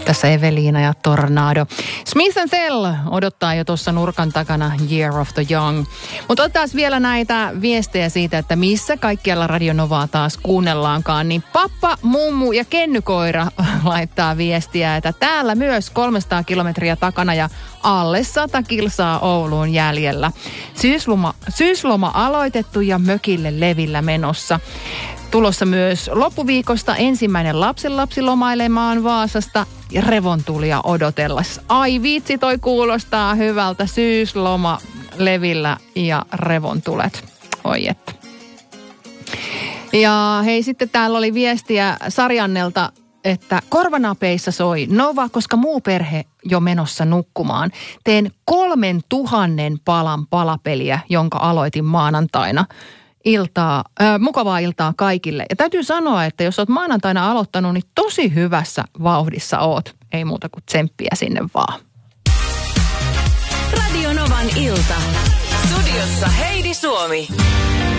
Tässä Eveliina ja Tornado. Smith & Tell odottaa jo tuossa nurkan takana Year of the Young. Mutta otetaan vielä näitä viestejä siitä, että missä kaikkialla Radio Novaa taas kuunnellaankaan. Niin pappa, mummu ja kennykoira laittaa viestiä, että täällä myös 300 kilometriä takana ja alle 100 kilsaa Ouluun jäljellä. Syysloma aloitettu ja mökille levillä menossa. Tulossa myös loppuviikosta ensimmäinen lapsenlapsi lomailemaan Vaasasta ja revontulia odotellessa. Ai vitsi, toi kuulostaa hyvältä. Syysloma levillä ja revontulet. Oi että. Ja hei, sitten täällä oli viestiä Sarjannelta, että korvanapeissa soi Nova, koska muu perhe jo menossa nukkumaan. Teen 3000 palan palapeliä, jonka aloitin maanantaina. Mukavaa iltaa kaikille. Ja täytyy sanoa, että jos oot maanantaina aloittanut, niin tosi hyvässä vauhdissa oot. Ei muuta kuin tsemppiä sinne vaan. Radio Novan ilta. Studiossa Heidi Suomi.